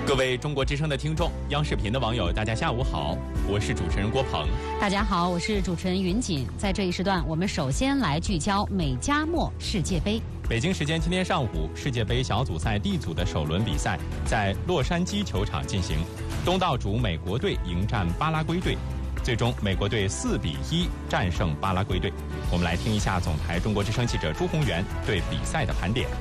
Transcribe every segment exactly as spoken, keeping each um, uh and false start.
各位中国之声的听众，央视频的网友，大家下午好，我是主持人郭鹏。 大家好，我是主持人云锦。在这一时段，我们首先来聚焦美加墨世界杯。 北京时间今天上午，世界杯小组赛 D 组的首轮比赛在洛杉矶球场进行，东道主美国队迎战巴拉圭队，最终美国队四比一战胜巴拉圭队。我们来听一下总台中国之声记者朱宏元对比赛的盘点。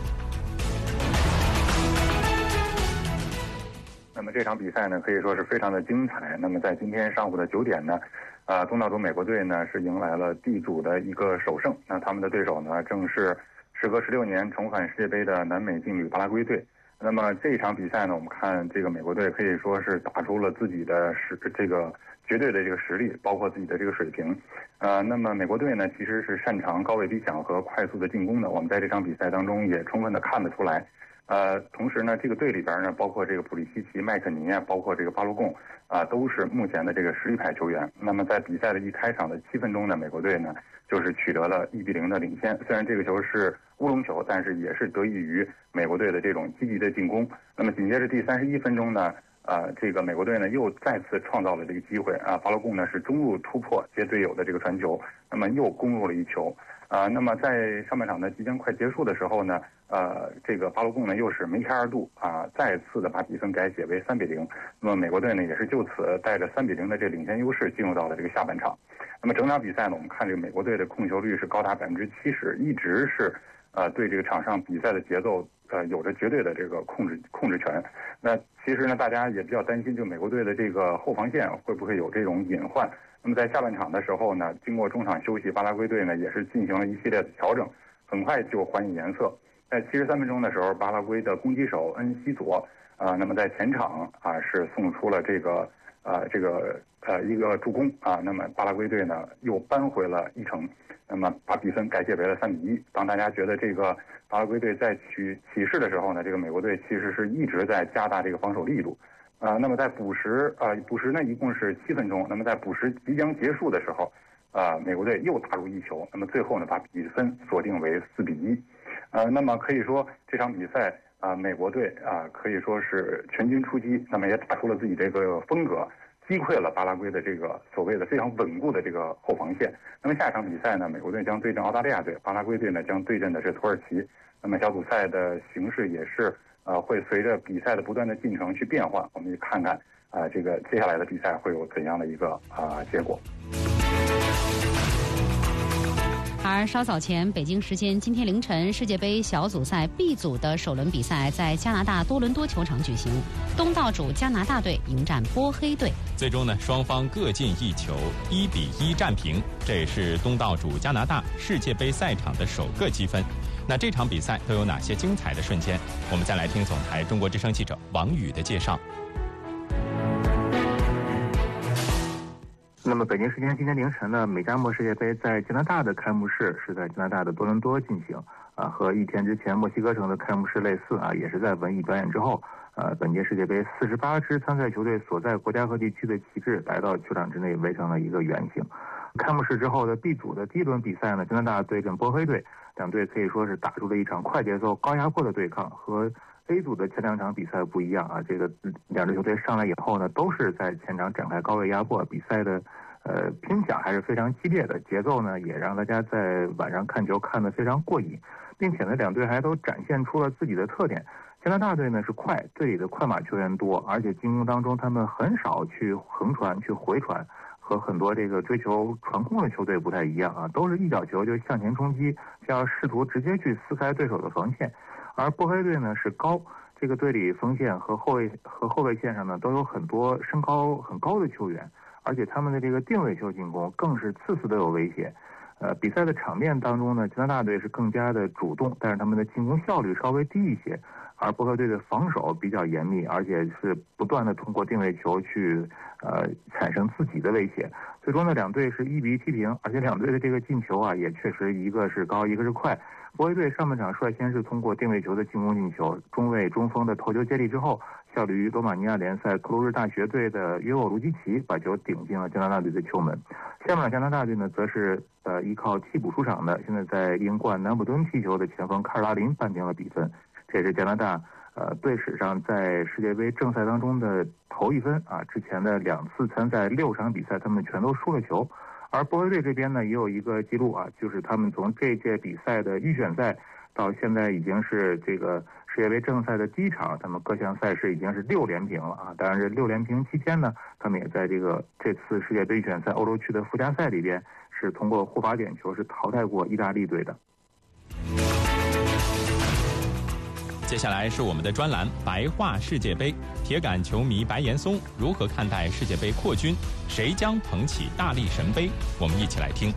那么这场比赛呢，可以说是非常的精彩。那么在今天上午的九点呢，呃，东道主美国队呢是迎来了 D 组的一个首胜。那他们的对手呢，正是时隔十六年重返世界杯的南美劲旅巴拉圭队。那么这一场比赛呢，我们看这个美国队可以说是打出了自己的实这个绝对的这个实力，包括自己的这个水平。呃，那么美国队呢，其实是擅长高位逼抢和快速的进攻的。我们在这场比赛当中也充分的看得出来。呃，同时呢，这个队里边呢，包括这个普利西奇、麦克尼啊，包括这个巴洛贡啊、呃，都是目前的这个实力派球员。那么在比赛的一开场的七分钟呢，美国队呢就是取得了一比零的领先。虽然这个球是乌龙球，但是也是得益于美国队的这种积极的进攻。那么紧接着第三十一分钟呢，呃，这个美国队呢又再次创造了这个机会啊，巴洛贡呢是中路突破接队友的这个传球，那么又攻入了一球。啊、呃，那么在上半场呢即将快结束的时候呢，呃，这个巴洛贡呢又是梅开二度啊、呃，再次的把比分改写为三比零。那么美国队呢也是就此带着三比零的这领先优势进入到了这个下半场。那么整场比赛呢，我们看这个美国队的控球率是高达百分之七十，一直是呃对这个场上比赛的节奏呃有着绝对的这个控制控制权。那其实呢，大家也比较担心，就美国队的这个后防线会不会有这种隐患。那么在下半场的时候呢，经过中场休息，巴拉圭队呢也是进行了一系列的调整，很快就还以颜色。在七十三分钟的时候，巴拉圭的攻击手恩西佐啊、呃，那么在前场啊、呃、是送出了这个呃这个呃一个助攻啊、呃，那么巴拉圭队呢又扳回了一城，那么把比分改写为了三比一。当大家觉得这个巴拉圭队在起起势的时候呢，这个美国队其实是一直在加大这个防守力度。啊、呃，那么在补时，呃，补时呢一共是七分钟。那么在补时即将结束的时候，呃，美国队又打入一球。那么最后呢，把比分锁定为四比一。呃，那么可以说这场比赛啊、呃，美国队啊、呃、可以说是全军出击，那么也打出了自己这个风格，击溃了巴拉圭的这个所谓的非常稳固的这个后防线。那么下一场比赛呢，美国队将对阵澳大利亚队，巴拉圭队呢将对阵的是土耳其。那么小组赛的形势也是。呃，会随着比赛的不断的进程去变化，我们去看看啊、呃，这个接下来的比赛会有怎样的一个啊、呃、结果。 而稍早前，北京时间今天凌晨，世界杯小组赛 B 组的首轮比赛在加拿大多伦多球场举行，东道主加拿大队迎战波黑队。 最终呢，双方各进一球，一比一战平，这也是东道主加拿大世界杯赛场的首个积分。那这场比赛都有哪些精彩的瞬间？我们再来听总台中国之声记者王宇的介绍。 那么北京时间今天凌晨呢，美加墨世界杯在加拿大的开幕式是在加拿大的多伦多进行啊，和一天之前墨西哥城的开幕式类似啊，也是在文艺表演之后，呃，本届世界杯四十八支参赛球队所在国家和地区的旗帜来到球场之内围成了一个圆形。开幕式之后的 B 组的第一轮比赛呢，加拿大对阵波黑队，两队可以说是打出了一场快节奏、高压迫的对抗。和 A 组的前两场比赛不一样啊，这个两支球队上来以后呢，都是在前场展开高位压迫，比赛的呃拼抢还是非常激烈的，节奏呢也让大家在晚上看球看得非常过瘾，并且呢两队还都展现出了自己的特点。加拿大队呢是快，队里的快马球员多，而且进攻当中他们很少去横传、去回传。和很多这个追求传控的球队不太一样啊，都是一脚球就向前冲击，就要试图直接去撕开对手的防线。而波黑队呢是高，这个队里锋线和后卫和后卫线上呢都有很多身高很高的球员，而且他们的这个定位球进攻更是次次都有威胁。呃，比赛的场面当中呢，加拿大队是更加的主动，但是他们的进攻效率稍微低一些。而波黑队的防守比较严密，而且是不断的通过定位球去呃产生自己的威胁。最终呢，两队是一比一踢平，而且两队的这个进球啊，也确实一个是高，一个是快。波黑队上半场率先是通过定位球的进攻进球，中卫中锋的头球接力之后，效力于罗马尼亚联赛克鲁日大学队的约沃卢基奇把球顶进了加拿大队的球门。下半场加拿大队呢，则是呃依靠替补出场的，现在在英冠南普敦踢球的前锋卡尔拉林扳平了比分。这也是加拿大呃，队史上在世界杯正赛当中的头一分啊，之前的两次参赛六场比赛，他们全都输了球。而波兰队这边呢，也有一个记录啊，就是他们从这届比赛的预选赛到现在已经是这个世界杯正赛的第一场，他们各项赛事已经是六连平了啊。当然，这六连平期间呢，他们也在这个这次世界杯预选赛欧洲区的附加赛里边，是通过护罚点球是淘汰过意大利队的。 接下来是我们的专栏白话世界杯，铁杆球迷白岩松如何看待世界杯扩军？谁将捧起大力神杯？我们一起来听。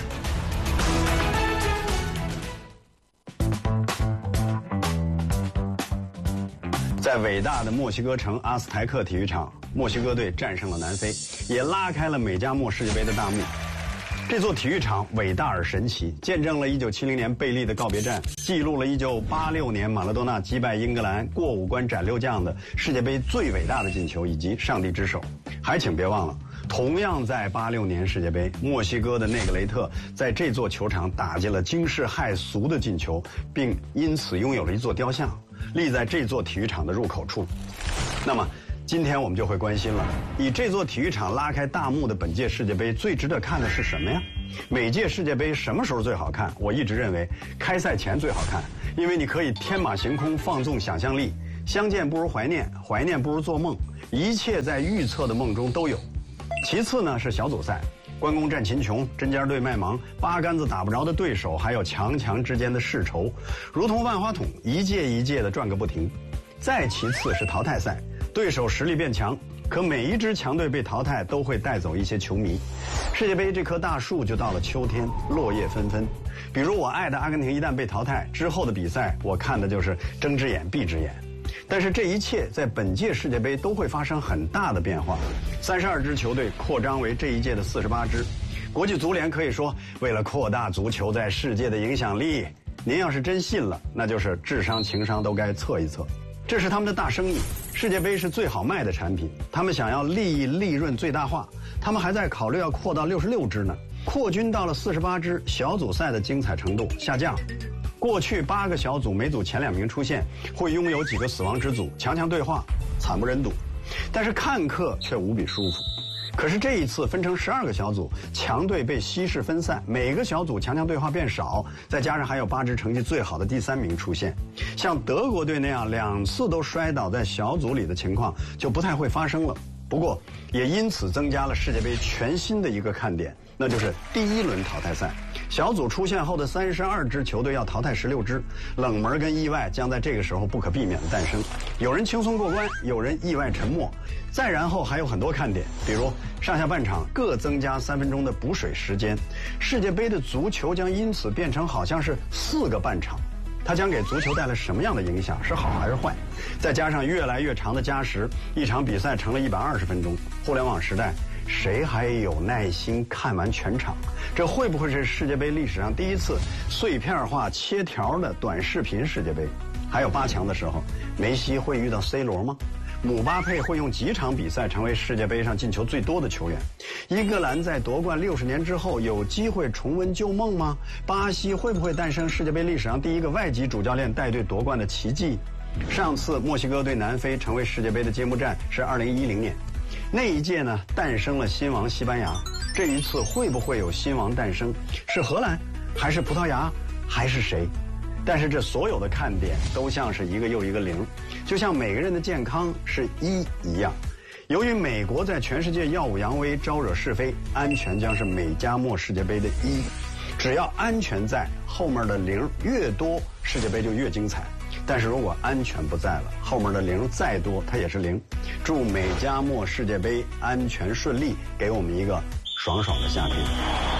在伟大的墨西哥城阿斯台克体育场，墨西哥队战胜了南非，也拉开了美加墨世界杯的大幕。这座体育场伟大而神奇，见证了一九七零年贝利的告别战，记录了一九八六年马拉多纳击败英格兰过五关斩六将的世界杯最伟大的进球，以及上帝之手。还请别忘了，同样在八六年世界杯，墨西哥的内格雷特在这座球场打进了惊世骇俗的进球，并因此拥有了一座雕像，立在这座体育场的入口处。那么今天我们就会关心了，以这座体育场拉开大幕的本届世界杯，最值得看的是什么呀？每届世界杯什么时候最好看？我一直认为开赛前最好看，因为你可以天马行空，放纵想象力，相见不如怀念，怀念不如做梦，一切在预测的梦中都有。其次呢是小组赛，关公战秦琼，针尖对麦芒，八竿子打不着的对手，还有强强之间的世仇，如同万花筒，一届一届的转个不停。再其次是淘汰赛，对手实力变强，可每一支强队被淘汰都会带走一些球迷。世界杯这棵大树就到了秋天，落叶纷纷。比如我爱的阿根廷一旦被淘汰之后的比赛，我看的就是睁只眼闭只眼。但是这一切在本届世界杯都会发生很大的变化，三十二支球队扩张为这一届的四十八支。国际足联可以说，为了扩大足球在世界的影响力，您要是真信了，那就是智商情商都该测一测。这是他们的大生意，世界杯是最好卖的产品，他们想要利益利润最大化，他们还在考虑要扩到六十六支呢。扩军到了四十八支，小组赛的精彩程度下降。过去八个小组每组前两名出现，会拥有几个死亡之组，强强对话，惨不忍睹。但是看客却无比舒服。可是这一次分成十二个小组，强队被稀释分散，每个小组强强对话变少，再加上还有八支成绩最好的第三名出现，像德国队那样两次都摔倒在小组里的情况就不太会发生了。不过也因此增加了世界杯全新的一个看点，那就是第一轮淘汰赛。小组出现后的三十二支球队要淘汰十六支，冷门跟意外将在这个时候不可避免的诞生。有人轻松过关，有人意外沉没。再然后还有很多看点，比如上下半场各增加三分钟的补水时间，世界杯的足球将因此变成好像是四个半场。它将给足球带来什么样的影响？是好还是坏？再加上越来越长的加时，一场比赛成了一百二十分钟。互联网时代，谁还有耐心看完全场？这会不会是世界杯历史上第一次碎片化切条的短视频世界杯？还有八强的时候，梅西会遇到 C 罗吗？姆巴佩会用几场比赛成为世界杯上进球最多的球员？英格兰在夺冠六十年之后有机会重温旧梦吗？巴西会不会诞生世界杯历史上第一个外籍主教练带队夺冠的奇迹？上次墨西哥对南非成为世界杯的揭幕战是二零一零年，那一届呢诞生了新王西班牙。这一次会不会有新王诞生？是荷兰，还是葡萄牙，还是谁？但是这所有的看点都像是一个又一个零，就像每个人的健康是一一样。由于美国在全世界耀武扬威，招惹是非，安全将是美加墨世界杯的一。只要安全在，后面的零越多，世界杯就越精彩。但是如果安全不在了，后面的零再多，它也是零。祝美加墨世界杯安全顺利，给我们一个爽爽的夏天。